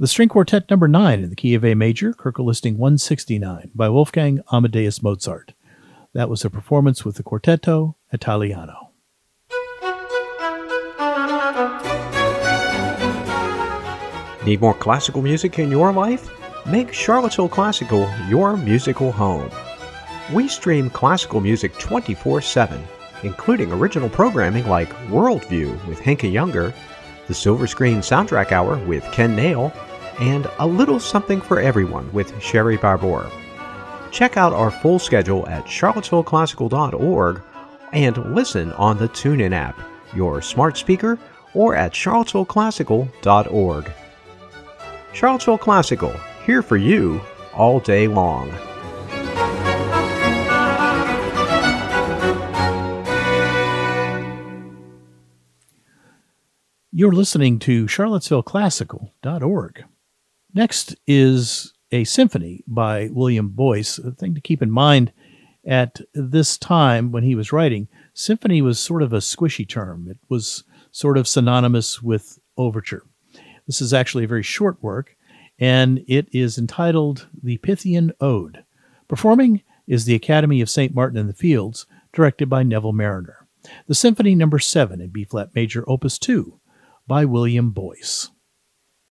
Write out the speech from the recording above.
The String Quartet number 9 in the key of A major, Köchel listing 169 by Wolfgang Amadeus Mozart. That was a performance with the Quartetto Italiano. Need more classical music in your life? Make Charlottesville Classical your musical home. We stream classical music 24/7, including original programming like Worldview with Henke Younger, the Silver Screen Soundtrack Hour with Ken Nail, and A Little Something for Everyone with Sherry Barbour. Check out our full schedule at charlottesvilleclassical.org and listen on the TuneIn app, your smart speaker, or at charlottesvilleclassical.org. Charlottesville Classical, here for you all day long. You're listening to charlottesvilleclassical.org. Next is a symphony by William Boyce. A thing to keep in mind at this time when he was writing, symphony was sort of a squishy term. It was sort of synonymous with overture. This is actually a very short work, and it is entitled The Pythian Ode. Performing is the Academy of St. Martin in the Fields, directed by Neville Mariner. The Symphony number 7 in B-flat major, opus 2, by William Boyce.